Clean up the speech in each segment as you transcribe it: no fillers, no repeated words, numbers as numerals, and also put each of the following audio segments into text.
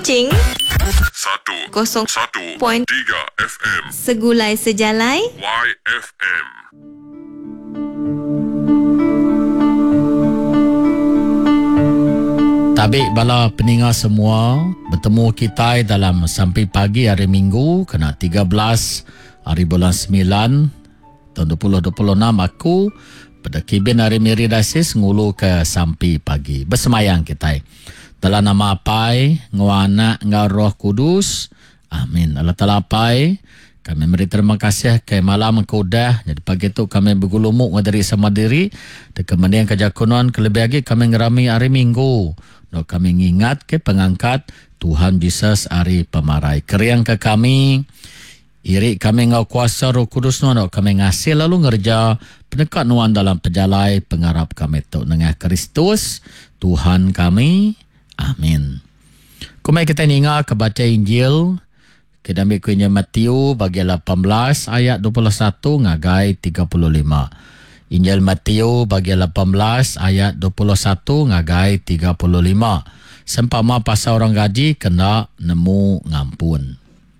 Kuching 101.3 FM. Segulai Sejalai YFM. Tabik bala peningat semua, bertemu kita dalam sampai pagi hari Minggu kena 13 hari bulan 9 tahun 2026. Aku pada kibin hari Miri Dasis ngulu ke sampai pagi bersemayang kita dalam nama Apai Ngawana Ngau Roh Kudus. Amin. Allah Ta'ala Apai, kami beri terima kasih ke malam keudah. Jadi pagi tu kami bergulumuk ngadari sama diri. Dan kemudian kejakunan kelebih lagi kami ngerami hari Minggu. No, kami ngingat ke pengangkat Tuhan Yesus hari pemarai. Keriang ke kami, iri kami ngau kuasa Roh Kudus no kami ngasih lalu ngerja pendekat nuan dalam pejalai pengarap kami tu dengan Kristus Tuhan kami. Amin. Kumai kita ingat ke baca Injil. Kita ambil kuenya Matius bagi 18 ayat 21 ngagai 35. Injil Matius bagi 18 ayat 21 ngagai 35. Sempama pasal orang gaji kena nemu ngampun.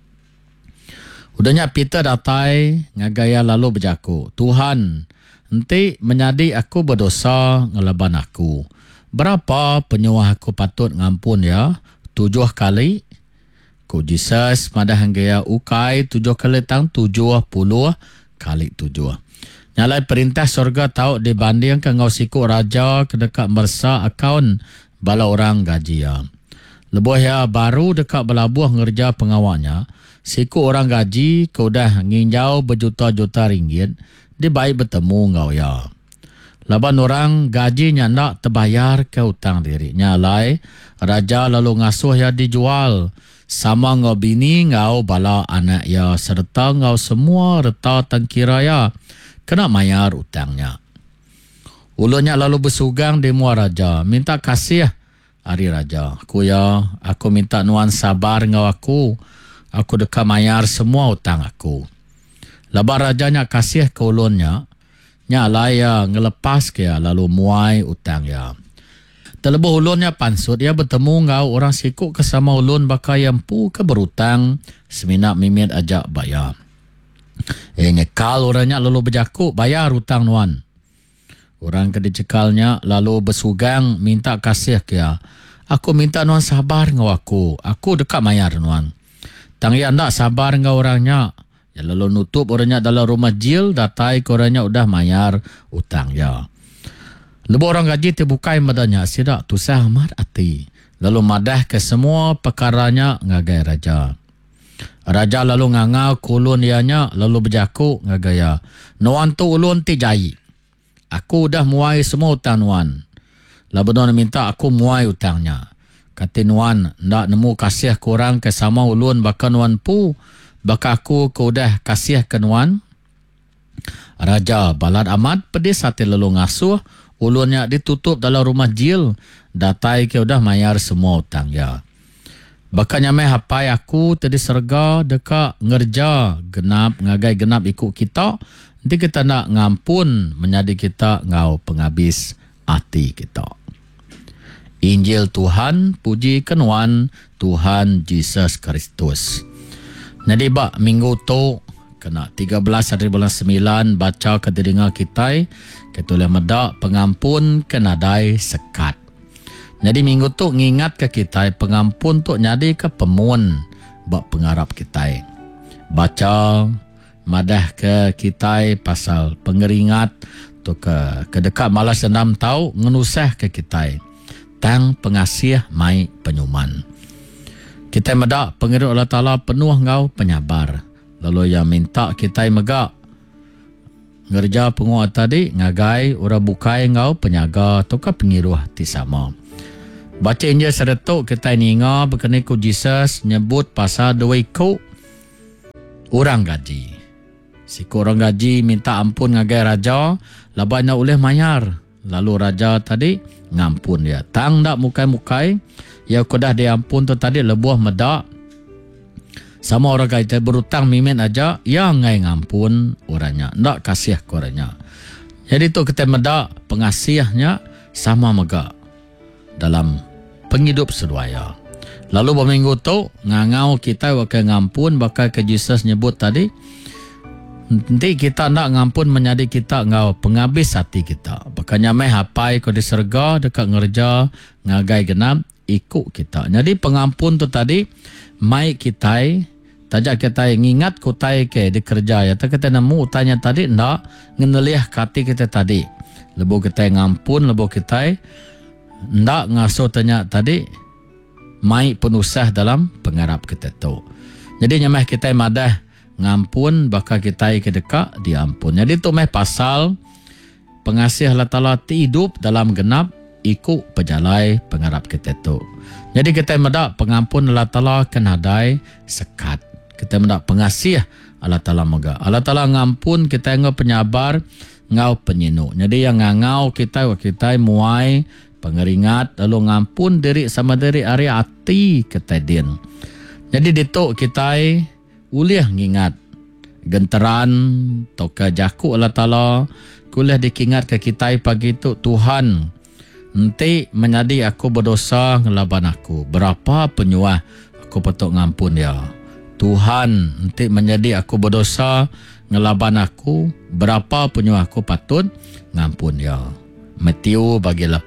Udahnya Peter datai ngagaya lalu berjaku, Tuhan, enti menyadi aku berdosa ngelaban aku. Berapa penyuah aku patut ngampun ya? 7 kali? Ku Jesus madah gaya ukai 7 kali tang 70 kali 7. Nyalai perintah surga tahu dibanding ke ngau siku raja ke dekat mersa akaun bala orang gaji ya. Lebuh ya baru dekat belabuh ngerja pengawalnya. Siku orang gaji kau dah nginjau berjuta-juta ringgit. Dia baik bertemu ngau ya. Laban orang gaji nak terbayar ke hutang diri. Nyalai raja lalu ngasuh ya dijual. Sama ngau bini ngau bala anak ya. Serta ngau semua reta tangkira ya. Kena mayar hutangnya. Ulunnya lalu bersugang di mua raja. Minta kasih hari raja. Aku minta nuan sabar ngau aku. Aku dekat mayar semua hutang aku. Laban rajanya kasih ke ulunnya. Nyalai ya ngelepas ke ya lalu muai hutang ya. Terlebih ulunnya pansut ya bertemu ngau orang sikuk ke sama ulun bakal yang pu ke berutang seminak mimit ajak bayar. Nyekal orangnya lalu berjakuk bayar hutang nuan. Orang ke dicekalnya lalu bersugang minta kasih ke ya. Aku minta nuan sabar ngau aku. Aku dekat mayar nuan. Tang ya nak sabar ngau orangnya. Ya lalu nutup orangnya dalam rumah jil, datai ke orangnya udah mayar hutang ya. Lepas orang gaji terbukai madanya, sidak tusah amat hati. Lalu madah ke semua perkaranya ngagai raja. Raja lalu ngangau kulun ianya, lalu berjaku ngagaya. Nuan tu ulun ti jai. Aku udah muai semua hutang nuan. Lalu nuan minta aku muai hutangnya. Kata nuan, ndak nemu kasih kurang ke sama ulun bakal nuan pu. Baka aku udah kasih ke nuan. Raja balad amat pedis hati lalu ngasuh. Ulunnya ditutup dalam rumah jil. Datai ke udah mayar semua hutang ya. Baka nyamai hapai aku tadi serga dekat ngerja genap ngagai genap ikut kita. Nanti kita nak ngampun menjadi kita ngau penghabis hati kita. Injil Tuhan, puji kenuan Tuhan Yesus Kristus. Jadi bak minggu tu kena 13 hari bulan 9 baca ke telinga kita ketulah medak pengampun kenadai sekat. Jadi minggu tu ngingat ke kita pengampun tu nyadi ke pemun bak pengarap kita. Baca madah ke kita pasal pengeringat tu ke dekat malas 6 tahu ngenusah ke kita. Tang pengasih mai penyuman. Kita medak pengirim Allah Ta'ala penuh ngau penyabar. Lalu yang minta kita megak. Ngerja penguat tadi ngagai ura bukai ngau penyaga tukar pengiruh ti sama. Baca Injil seretuk kita ingat berkenai ku Jesus nyebut pasal dua ikut orang gaji. Siku orang gaji minta ampun ngagai raja. Labanya oleh mayar. Lalu raja tadi ngampun dia. Tang dak mukai-mukai. Ya kudah diampun tu tadi lebuh medak. Sama orang kata berutang mimin aja. Yang ngai ngampun orangnya. Ndak kasih ke orangnya. Jadi tu kita medak pengasihnya sama megak. Dalam penghidup seduaya. Lalu berminggu tu ngangau kita bakal ngampun, bakal ke Jesus nyebut tadi. Nanti kita nak ngampun menjadi kita ngau penghabis hati kita. Bakanya meh hapai ko di serga dekat ngerja ngagai genap ikut kita. Jadi pengampun tu tadi mai kita tajak kita ngingat kutai ke di kerja ya. Tak kita nemu utanya tadi ndak ngeneliah hati kita tadi. Lebo kita ngampun, lebo kita ndak ngasuh tanya tadi mai penusah dalam pengarap kita tu. Jadi nyamah kita madah ngampun bakal kita ke dekat diampun. Jadi tu meh pasal pengasih Allah Ta'ala hidup dalam genap ikut pejalai pengarap kita tu. Jadi kita mendak pengampun Allah Ta'ala kenadai sekat. Kita mendak pengasih Allah Ta'ala moga. Allah Ta'ala ngampun kita ngau penyabar, ngau penyinu. Jadi yang ngau kita muai pengeringat lalu ngampun diri sama diri ari hati kita din. Jadi dituk kita uliah ngingat genteran toka jaku Allah Ta'ala kuliah dikingat ke kita pagi itu Tuhan nanti menjadi aku berdosa ngelaban aku berapa penyuah aku patut ngampun ya Tuhan nanti menjadi aku berdosa ngelaban aku berapa penyuah aku patut ngampun ya. Matius bagi 18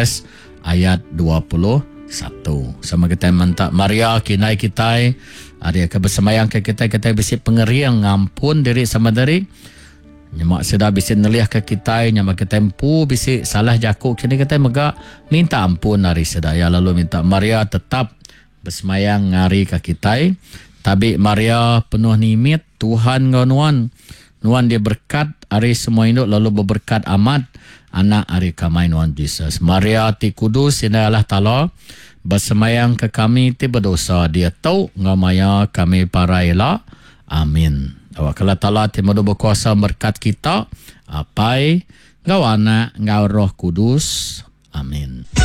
ayat 21 sama kita minta Maria kinai kita ada kebersemayang ke kita bisi pengeriang ngampun diri sama diri nyamak sudah bisi neliah ke kita nyamak kita empu bisi salah jakuk kini kita mega minta ampun hari sedaya lalu minta Maria tetap bersemayang ngari ke kita tapi Maria penuh nimit Tuhan nuan dia berkat hari semua hidup lalu berberkat amat anak hari kamai nuan Jesus Maria ti kudus ina Allah Ta'ala bersemayang ke kami ti berdosa dia tahu ngamaya kami paraila amin. Awak Allah Ta'ala ti madu berkuasa berkat kita apai ngau anak ngau roh kudus amin.